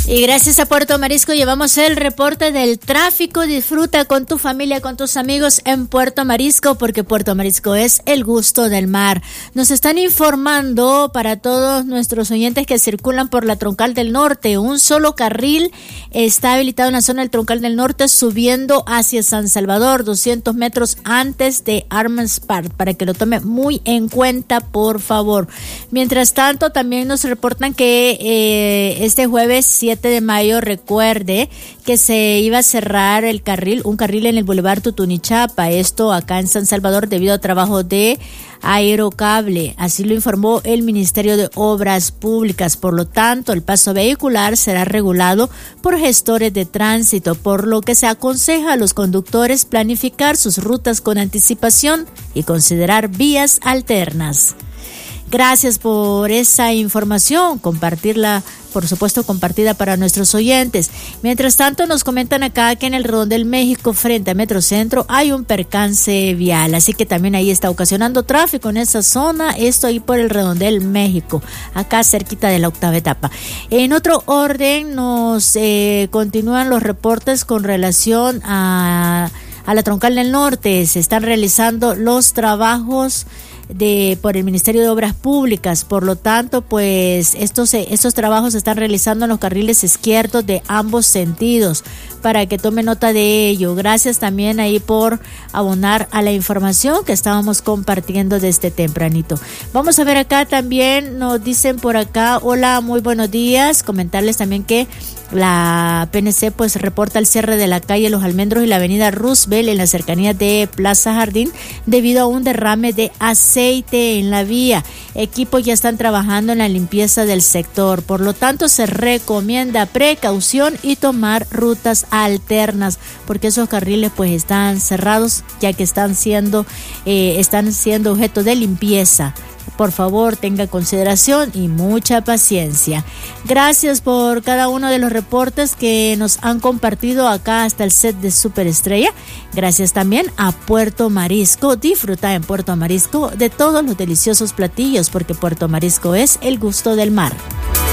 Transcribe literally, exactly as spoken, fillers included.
Y gracias a Puerto Marisco llevamos el reporte del tráfico. Disfruta con tu familia, con tus amigos en Puerto Marisco, porque Puerto Marisco es el gusto del mar. Nos están informando para todos nuestros oyentes que circulan por la Troncal del Norte. Un solo carril está habilitado en la zona del Troncal del Norte subiendo hacia San Salvador, doscientos metros antes de Armans Park, para que lo tome muy en cuenta, por favor. Mientras tanto, también nos reportan que eh, este jueves siete de mayo, recuerde que se iba a cerrar el carril, un carril en el Boulevard Tutunichapa, esto acá en San Salvador debido a trabajo de Aerocable, así lo informó el Ministerio de Obras Públicas. Por lo tanto, el paso vehicular será regulado por gestores de tránsito, por lo que se aconseja a los conductores planificar sus rutas con anticipación y considerar vías alternas. Gracias por esa información, compartirla, por supuesto, compartida para nuestros oyentes. Mientras tanto, nos comentan acá que en el Redondel México, frente a Metrocentro, hay un percance vial, así que también ahí está ocasionando tráfico en esa zona, esto ahí por el Redondel México, acá cerquita de la octava etapa. En otro orden, nos eh, continúan los reportes con relación a, a la Troncal del Norte. Se están realizando los trabajos de por el Ministerio de Obras Públicas, por lo tanto, pues estos estos trabajos se están realizando en los carriles izquierdos de ambos sentidos, para que tome nota de ello. Gracias también ahí por abonar a la información que estábamos compartiendo desde tempranito. Vamos a ver acá también, nos dicen por acá, hola, muy buenos días, comentarles también que la P N C pues reporta el cierre de la calle Los Almendros y la avenida Roosevelt en la cercanía de Plaza Jardín debido a un derrame de aceite en la vía. Equipos ya están trabajando en la limpieza del sector, por lo tanto se recomienda precaución y tomar rutas alternas, porque esos carriles pues están cerrados ya que están siendo eh, están siendo objeto de limpieza. Por favor, tenga consideración y mucha paciencia. Gracias por cada uno de los reportes que nos han compartido acá hasta el set de Superestrella. Gracias también a Puerto Marisco. Disfruta en Puerto Marisco de todos los deliciosos platillos, porque Puerto Marisco es el gusto del mar.